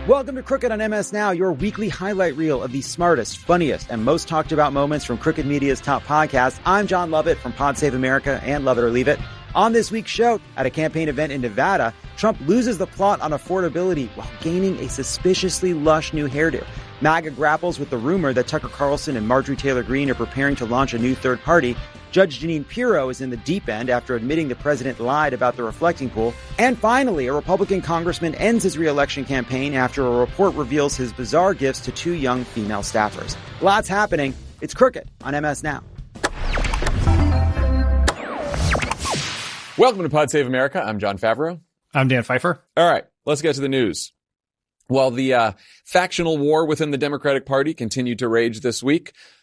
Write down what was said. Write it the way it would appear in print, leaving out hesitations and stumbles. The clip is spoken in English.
Welcome to Crooked on MS Now, your weekly highlight reel of the smartest, funniest, and most talked about moments from Crooked Media's top podcasts. I'm John Lovett from Pod Save America and Love It or Leave It. On this week's show, at a campaign event in Nevada, Trump loses the plot on affordability while gaining a suspiciously lush new hairdo. MAGA grapples with the rumor that Tucker Carlson and Marjorie Taylor Greene are preparing to launch a new third party. Judge Jeanine Pirro is in the deep end after admitting the president lied about the reflecting pool. And finally, a Republican congressman ends his re-election campaign after a report reveals his bizarre gifts to two young female staffers. Lots happening. It's Crooked on MS Now. Welcome to Pod Save America. I'm John Favreau. I'm Dan Pfeiffer. All right, let's get to the news. Well, the factional war within the Democratic Party continued to rage this week.